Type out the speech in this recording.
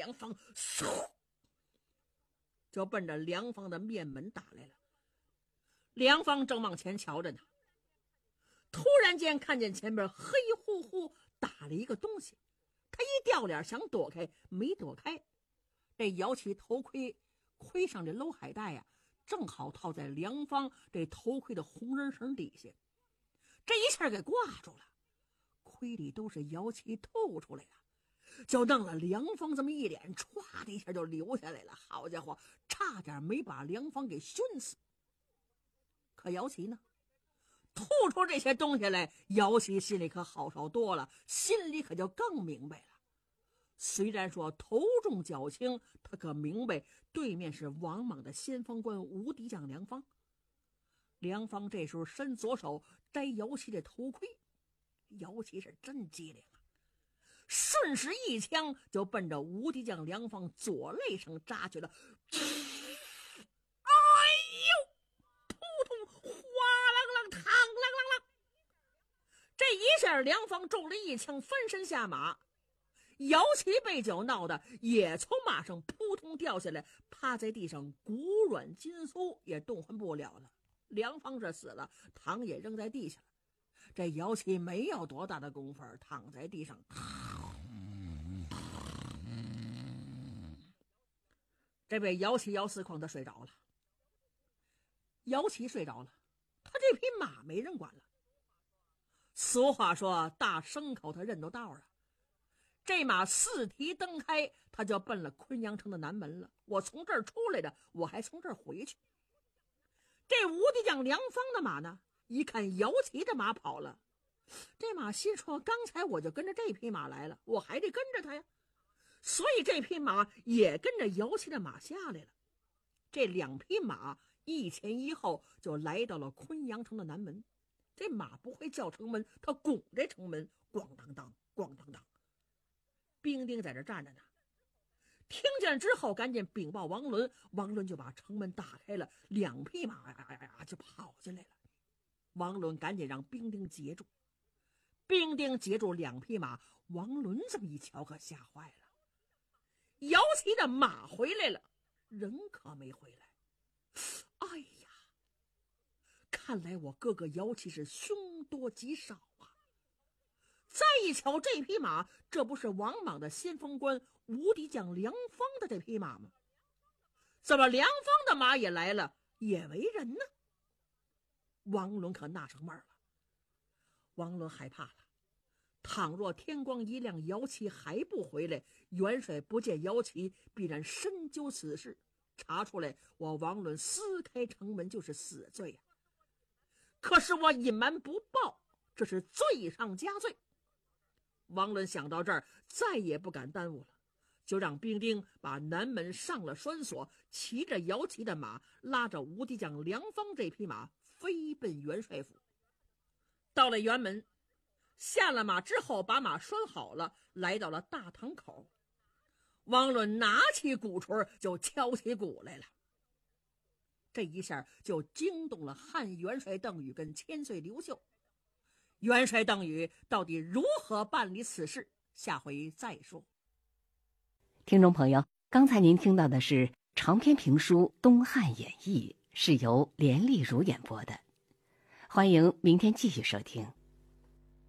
梁方，嗖，就奔着梁方的面门打来了。梁方正往前瞧着呢，突然间看见前边黑乎乎打了一个东西，他一掉脸想躲开，没躲开。这摇起头盔，盔上的搂海带呀，正好套在梁方这头盔的红人绳底下，这一下给挂住了，盔里都是摇旗透出来了，就弄了梁方这么一脸，歘的一下就流下来了。好家伙，差点没把梁方给熏死。可姚琦呢，吐出这些东西来，姚琦心里可好受多了，心里可就更明白了。虽然说头重脚轻，他可明白对面是王莽的先锋官无敌将梁方。梁方这时候伸左手摘姚琦的头盔，姚琦是真机灵啊，顺势一枪就奔着无敌将梁方左肋上扎去了。哎呦，扑通，哗啷啷，嘡啷啷啷，这一下梁方中了一枪，翻身下马。姚琦被脚闹的也从马上扑通掉下来，趴在地上骨软筋酥，也动弹不了了。梁方是死了，躺也扔在地下了。这姚琦没有多大的功夫，躺在地上，这位姚琦姚四况他睡着了。姚琦睡着了，他这匹马没人管了。俗话说大牲口他认得道了，这马四蹄蹬开，他就奔了昆阳城的南门了。我从这儿出来的，我还从这儿回去。这无敌将梁方的马呢，一看姚琦的马跑了，这马心说刚才我就跟着这匹马来了，我还得跟着他呀，所以这匹马也跟着姚琦的马下来了。这两匹马一前一后就来到了昆阳城的南门。这马不会叫城门，他拱这城门，咣当当咣当当。兵丁在这站着呢，听见之后赶紧禀报王伦，王伦就把城门打开了，两匹马就跑进来了。王伦赶紧让兵丁截住，兵丁截住两匹马。王伦这么一瞧可吓坏了，姚琦的马回来了，人可没回来。哎呀，看来我哥哥姚琦是凶多吉少啊。再一瞧这匹马，这不是王莽的先锋官无敌将梁方的这匹马吗？怎么梁方的马也来了，也为人呢？王伦可纳上闷了。王伦害怕了，倘若天光一亮，姚琦还不回来，元帅不见姚琦，必然深究此事，查出来我王伦撕开城门就是死罪呀。可是我隐瞒不报，这是罪上加罪。王伦想到这儿，再也不敢耽误了，就让兵丁把南门上了栓锁，骑着姚琦的马，拉着无敌将梁方这匹马飞奔元帅府。到了辕门，下了马之后把马拴好了，来到了大堂口。王伦拿起鼓槌就敲起鼓来了。这一下就惊动了汉元帅邓禹跟千岁刘秀。元帅邓禹到底如何办理此事，下回再说。 听众朋友，刚才您听到的是长篇评书《东汉演义》，是由连丽如演播的。欢迎明天继续收听。